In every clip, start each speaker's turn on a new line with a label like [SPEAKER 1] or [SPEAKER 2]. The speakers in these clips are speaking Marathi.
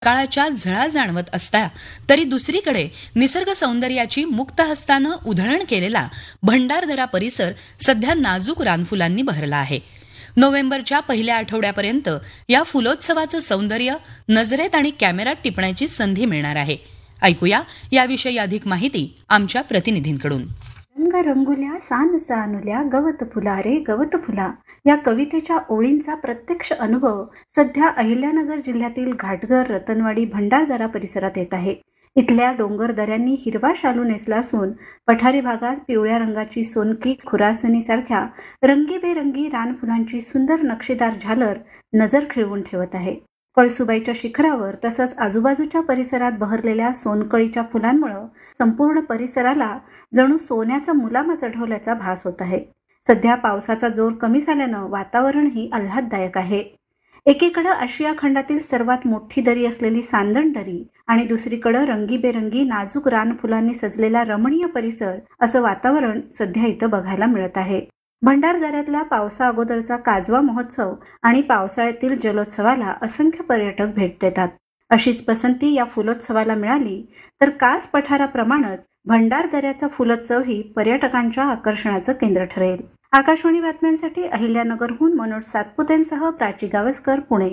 [SPEAKER 1] काळाच्या झळा जाणवत असता तरी दुसरीकडे निसर्ग सौंदर्याची मुक्त हस्तानं उधळण केलेला भंडारदरा परिसर सध्या नाजूक रानफुलांनी बहरला आहे. नोव्हेंबरच्या पहिल्या आठवड्यापर्यंत या फुलोत्सवाचं सौंदर्य नजरेत आणि कॅमेऱ्यात टिपण्याची संधी मिळणार आहे. ऐकूया याविषयी अधिक माहिती आमच्या प्रतिनिधींकडून.
[SPEAKER 2] रंग रंगुल्या सान सानुल्या गवत फुला रे गवत फुला या कवितेच्या ओळींचा प्रत्यक्ष अनुभव सध्या अहिल्यानगर जिल्ह्यातील घाटघर, रतनवाडी, भंडारदरा परिसरात येत आहे. इथल्या डोंगर दऱ्यांनी हिरवा शालू नेसला असून पठारी भागात पिवळ्या रंगाची सोनकी, खुरासनी सारख्या रंगीबेरंगी रानफुलांची सुंदर नक्षीदार झालर नजर खिळवून ठेवत आहे. कळसुबाईच्या शिखरावर तसंच आजूबाजूच्या परिसरात बहरलेल्या सोनकळीच्या फुलांमुळे संपूर्ण परिसराला जणू सोन्याचा मुलामा चढवल्याचा भास होत आहे. सध्या पावसाचा जोर कमी झाल्यानं वातावरणही आल्हाददायक आहे. एकीकडे आशिया खंडातील सर्वात मोठी दरी असलेली सांदण दरी आणि दुसरीकडे रंगीबेरंगी नाजूक रानफुलांनी सजलेला रमणीय परिसर असं वातावरण सध्या इथं बघायला मिळत आहे. भंडारदऱ्यातला पावसा अगोदरचा काजवा महोत्सव आणि पावसाळ्यातील जलोत्सवाला असंख्य पर्यटक भेट देतात. अशीच पसंती या फुलोत्सवाला मिळाली तर कास पठाराप्रमाणेच भंडारदऱ्याचा फुलोत्सवही पर्यटकांच्या आकर्षणाचं केंद्र ठरेल. आकाशवाणी बातम्यांसाठी अहिल्यानगरहून मनोज सातपुतेंसह प्राची गावस्कर, पुणे.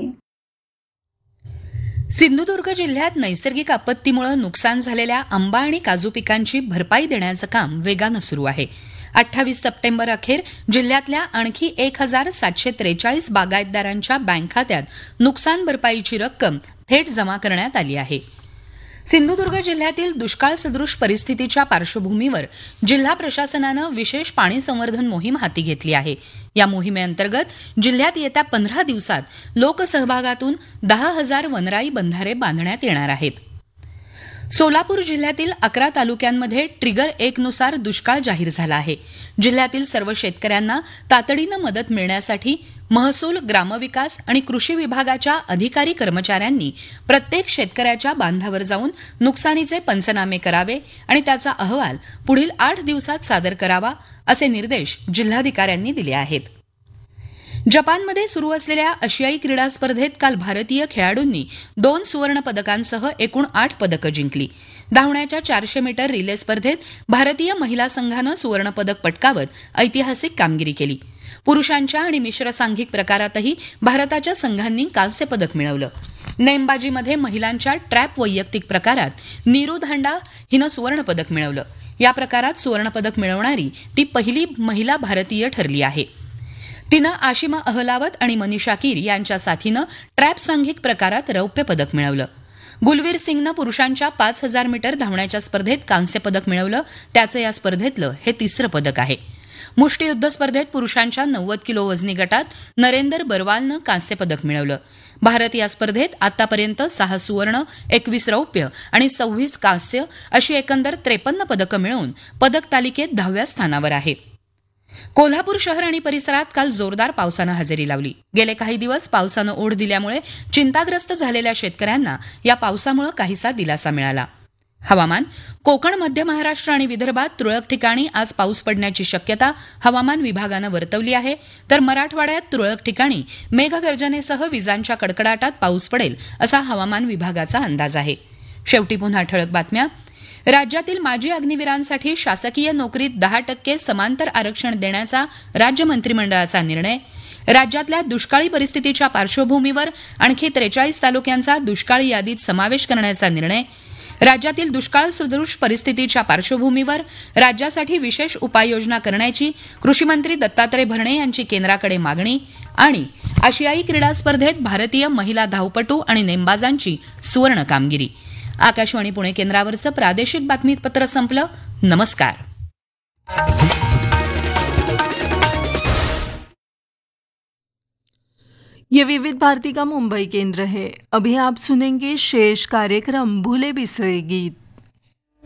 [SPEAKER 1] सिंधुदुर्ग जिल्ह्यात नैसर्गिक आपत्तीमुळे नुकसान झालेल्या आंबा आणि काजू पिकांची भरपाई देण्याचं काम वेगानं सुरू आहे. 28 सप्टेंबर अखेर जिल्ह्यातल्या आणखी 1,743 बागायतदारांच्या बँक खात्यात नुकसान भरपाईची रक्कम थेट जमा करण्यात आली आहे. सिंधुदुर्ग जिल्ह्यातील दुष्काळ सदृश परिस्थितीच्या पार्श्वभूमीवर जिल्हा प्रशासनानं विशेष पाणी संवर्धन मोहीम हाती घेतली आहे. या मोहिमेअंतर्गत जिल्ह्यात येत्या 15 दिवसात लोकसहभागातून 10,000 वनराई बंधारे बांधण्यात येणार आहेत. सोलापूर जिल्ह्यातील 11 तालुक्यांमध्ये ट्रिगर 1 नुसार दुष्काळ जाहीर झाला आहे. जिल्ह्यातील सर्व शेतकऱ्यांना तातडीनं मदत मिळण्यासाठी महसूल, ग्रामविकास आणि कृषी विभागाच्या अधिकारी कर्मचाऱ्यांनी प्रत्येक शेतकऱ्याच्या बांधावर जाऊन नुकसानीचे पंचनामे करावे आणि त्याचा अहवाल पुढील 8 दिवसात सादर करावा असे निर्देश जिल्हाधिकाऱ्यांनी दिले आहेत. जपानमध्ये सुरू असलेल्या आशियाई क्रीडा स्पर्धेत काल भारतीय खेळाडूंनी 2 सुवर्ण पदकांसह एकूण 8 पदकं जिंकली. धावण्याच्या 400 मीटर रिले स्पर्धेत भारतीय महिला संघानं सुवर्ण पदक पटकावत ऐतिहासिक कामगिरी केली. पुरुषांच्या आणि मिश्र सांघिक प्रकारातही भारताच्या संघांनी कांस्य पदक मिळवलं. नेमबाजीमध्ये महिलांच्या ट्रॅप वैयक्तिक प्रकारात नीरू धांडा हिनं सुवर्ण पदक मिळवलं. या प्रकारात सुवर्ण पदक मिळवणारी ती पहिली महिला भारतीय ठरली आहे. तिनं आशिमा अहलावत आणि मनीषा कीर यांच्या साथीनं ट्रॅप सांघिक प्रकारात रौप्य पदक मिळवलं. गुलवीर सिंगनं पुरुषांच्या 5,000 मीटर धावण्याच्या स्पर्धेत कांस्य पदक मिळवलं. त्याचं या स्पर्धेतलं हे तिसरं पदक आहे. मुष्टियुद्ध स्पर्धेत पुरुषांच्या 90 किलो वजनी गटात नरेंदर बरवालनं कांस्य पदक मिळवलं. भारत या स्पर्धेत आतापर्यंत 6 सुवर्ण, 21 रौप्य आणि 26 कांस्य अशी एकंदर 53 पदकं मिळवून पदक तालिकेत 10व्या स्थानावर आहे. कोल्हापूर शहर आणि परिसरात काल जोरदार पावसानं हजेरी लावली. गेले काही दिवस पावसानं ओढ दिल्यामुळे चिंताग्रस्त झालेल्या शेतकऱ्यांना या पावसामुळे काहीसा दिलासा मिळाला. हवामान. कोकण, मध्य महाराष्ट्र आणि विदर्भात तुरळक ठिकाणी आज पाऊस पडण्याची शक्यता हवामान विभागानं वर्तवली आहे, तर मराठवाड्यात तुरळक ठिकाणी मेघगर्जनेसह विजांच्या कडकडाटात पाऊस पडेल असा हवामान विभागाचा अंदाज आहे. शेवटी पुन्हा ठळक बातम्या. राज्यातील माजी अग्निवीरांसाठी शासकीय नोकरीत 10% समांतर आरक्षण देण्याचा राज्य मंत्रिमंडळाचा निर्णय. राज्यातल्या दुष्काळी परिस्थितीच्या पार्श्वभूमीवर आणखी 43 तालुक्यांचा दुष्काळी यादीत समावेश करण्याचा निर्णय. राज्यातील दुष्काळ सदृश परिस्थितीच्या पार्श्वभूमीवर राज्यासाठी विशेष उपाययोजना करण्याची कृषीमंत्री दत्तात्रय भरणे यांची केंद्राकडे मागणी. आणि आशियाई क्रीडा स्पर्धेत भारतीय महिला धावपटू आणि नेमबाजांची सुवर्ण कामगिरी. आकाशवाणी पुणे केंद्रावरचं प्रादेशिक बातमीपत्र संपलं. नमस्कार.
[SPEAKER 3] ये विविध भारती का मुंबई केंद्र है. अभी आप सुनेंगे शेष कार्यक्रम भूले बिसरे गीत.